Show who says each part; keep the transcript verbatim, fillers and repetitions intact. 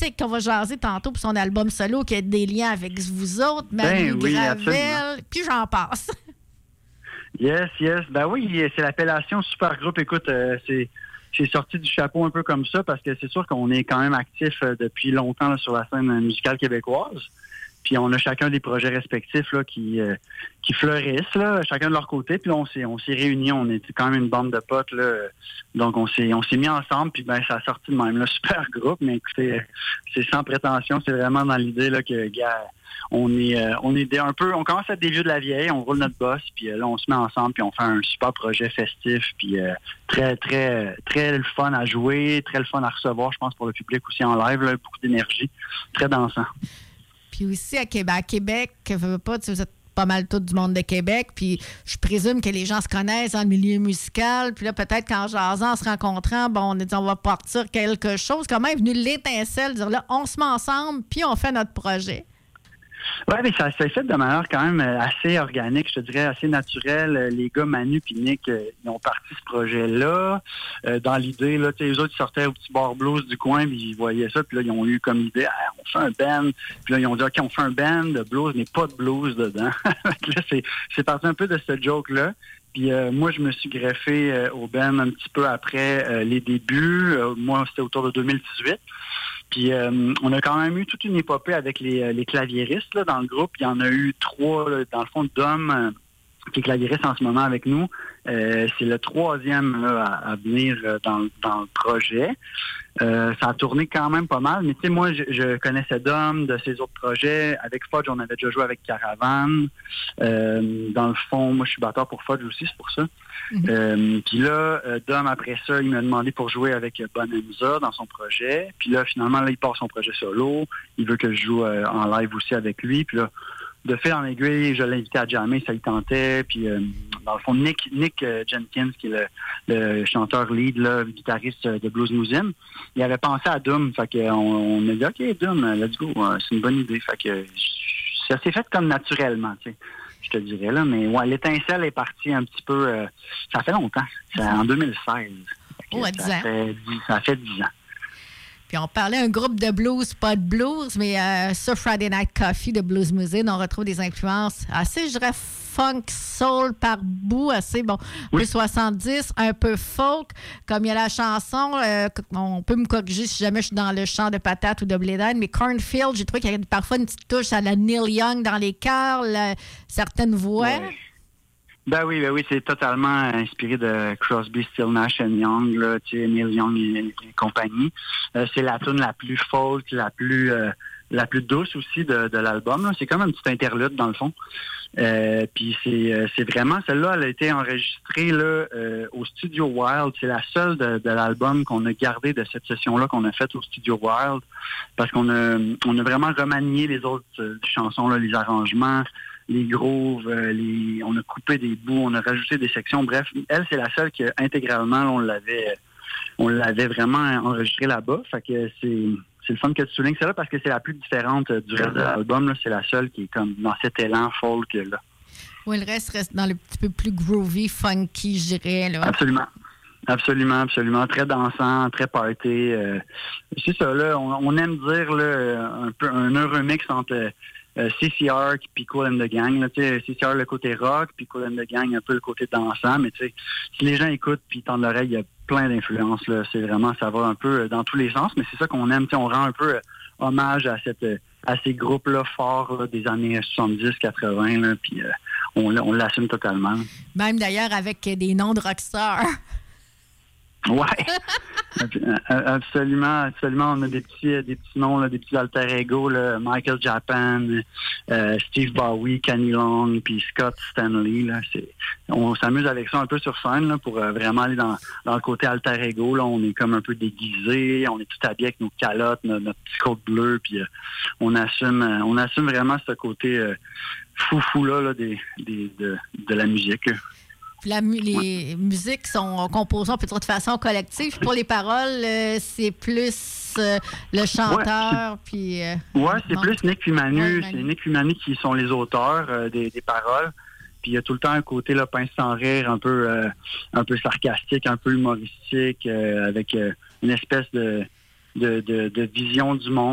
Speaker 1: sait qu'on va jaser tantôt pour son album solo qui a des liens avec vous autres, Manu
Speaker 2: Ben oui,
Speaker 1: Gravel, puis j'en passe.
Speaker 2: Yes, yes. Ben oui, c'est l'appellation super groupe. Écoute, euh, c'est c'est sorti du chapeau un peu comme ça parce que c'est sûr qu'on est quand même actif euh, depuis longtemps là, sur la scène musicale québécoise. Puis on a chacun des projets respectifs là, qui euh, qui fleurissent, là, chacun de leur côté. Puis là, on s'est on s'est réunis, on était quand même une bande de potes. Là, donc on s'est on s'est mis ensemble, puis ben ça a sorti de même. Là, super groupe, mais écoutez, c'est sans prétention, c'est vraiment dans l'idée là que gars, on est euh, on est des, un peu, on commence à être des vieux de la vieille, on roule notre boss, puis euh, là on se met ensemble, puis on fait un super projet festif, puis euh, très très très le fun à jouer, très le fun à recevoir, je pense pour le public aussi en live, là, beaucoup d'énergie, très dansant.
Speaker 1: Puis aussi à Québec, à Québec, que veut pas, vous êtes pas mal tout du monde de Québec, puis je présume que les gens se connaissent dans le milieu musical, puis là, peut-être qu'en jasant, en se rencontrant, bon, on a dit on va partir quelque chose. Comment est venue l'étincelle de dire là, on se met ensemble, puis on fait notre projet?
Speaker 2: Oui, mais ça s'est fait de manière quand même assez organique, je te dirais, assez naturelle. Les gars, Manu et Nick, ils ont parti ce projet-là. Euh, dans l'idée, là, eux autres, ils sortaient au petit bar blues du coin, puis ils voyaient ça, puis là, ils ont eu comme idée, ah, on fait un band. Puis là, ils ont dit, OK, on fait un band de blues, mais pas de blues dedans. Là, c'est, c'est parti un peu de ce joke-là. Puis euh, moi, je me suis greffé euh, au band un petit peu après euh, les débuts. Euh, moi, c'était autour de deux mille dix-huit. Puis euh, on a quand même eu toute une épopée avec les, les claviéristes là, dans le groupe. Il y en a eu trois, là, dans le fond, Dom, euh, qui est claviériste en ce moment avec nous. Euh, c'est le troisième là, à, à venir euh, dans, dans le projet. Euh, ça a tourné quand même pas mal. Mais tu sais, moi, je, je connaissais Dom de ses autres projets. Avec Fudge, on avait déjà joué avec Caravane. Euh, dans le fond, moi, je suis batteur pour Fudge aussi, c'est pour ça. Mm-hmm. Euh, puis là, euh, Dom, après ça, il m'a demandé pour jouer avec Bonanza dans son projet. Puis là, finalement, là, il part son projet solo. Il veut que je joue euh, en live aussi avec lui. Puis là, de fil en aiguille, je l'ai invité à jammer, ça y tentait. Puis, euh, dans le fond, Nick, Nick euh, Jenkins, qui est le, le chanteur lead, là, le guitariste de Blues Mousine, il avait pensé à Doom. Fait qu'on on a dit, OK, Doom, let's go. C'est une bonne idée. Fait que ça s'est fait comme naturellement, tu sais, je te dirais. Là. Mais ouais, l'étincelle est partie un petit peu... Euh, ça fait longtemps. C'est en deux mille seize.
Speaker 1: Oh, à dix ans.
Speaker 2: Ça fait dix, ça fait dix ans.
Speaker 1: Puis on parlait d'un groupe de blues, pas de blues, mais euh, sur Friday Night Coffee de Blues Museum, on retrouve des influences assez, je dirais, funk, soul par bout, assez, bon, oui. Plus soixante-dix, un peu folk. Comme il y a la chanson, euh, on peut me corriger si jamais je suis dans le champ de patates ou de blé d'Inde, mais Cornfield, j'ai trouvé qu'il y avait parfois une petite touche à la Neil Young dans les chœurs, la, certaines voix.
Speaker 2: Ouais. Ben oui, ben oui, c'est totalement inspiré de Crosby, Still, Nash and Young, là, tu sais, Neil Young et, et compagnie. Euh, c'est la tune la plus folk, la plus euh, la plus douce aussi de, de l'album. Là. C'est comme un petit interlude dans le fond. Euh, puis c'est euh, c'est vraiment celle-là, elle a été enregistrée là euh, au Studio Wild. C'est la seule de, de l'album qu'on a gardé de cette session-là qu'on a faite au Studio Wild, parce qu'on a on a vraiment remanié les autres euh, chansons, là, les arrangements, les grooves, euh, les, on a coupé des bouts, on a rajouté des sections. Bref, elle, c'est la seule que intégralement, là, on l'avait on l'avait vraiment enregistrée là-bas. Fait que c'est, c'est le fun que tu soulignes celle-là parce que c'est la plus différente du reste de l'album. Là. C'est la seule qui est comme dans cet élan folk-là.
Speaker 1: Oui, le reste reste dans le petit peu plus groovy, funky, je dirais. Là.
Speaker 2: Absolument. Absolument, absolument. Très dansant, très party. Euh, c'est ça, là. On, on aime dire là, un peu un heureux mix entre Euh, C C R puis Kool and the Gang. Là, C C R le côté rock, puis Kool and the Gang un peu le côté dansant. Mais tu sais, si les gens écoutent puis tendent l'oreille, il y a plein d'influences. Là. C'est vraiment, ça va un peu dans tous les sens, mais c'est ça qu'on aime. T'sais, on rend un peu euh, hommage à cette à ces groupes-là forts là, des années soixante-dix quatre-vingts, puis euh, on, on l'assume totalement.
Speaker 1: Même d'ailleurs avec des noms de rockstars.
Speaker 2: Ouais, absolument, absolument. On a des petits, des petits noms, là, des petits alter ego, là, Michael Japan, euh, Steve Bowie, Kenny Long, puis Scott Stanley. Là, c'est, on s'amuse avec ça un peu sur scène là, pour euh, vraiment aller dans, dans le côté alter ego. Là, on est comme un peu déguisé, on est tout habillé avec nos calottes, notre, notre petit coat bleu, puis euh, on assume, euh, on assume vraiment ce côté euh, foufou là, là des, des, de, de la musique.
Speaker 1: La, les ouais. musiques sont composées, on peut dire de façon collective. Pour les paroles, euh, c'est plus euh, le chanteur.
Speaker 2: Ouais,
Speaker 1: puis. Euh,
Speaker 2: ouais, c'est plus Nick puis Manu.
Speaker 1: Ouais, Manu.
Speaker 2: C'est Nick puis Manu qui sont les auteurs euh, des, des paroles. Puis il y a tout le temps un côté là, pince sans rire, un peu, euh, un peu sarcastique, un peu humoristique, euh, avec euh, une espèce de, de, de, de vision du monde.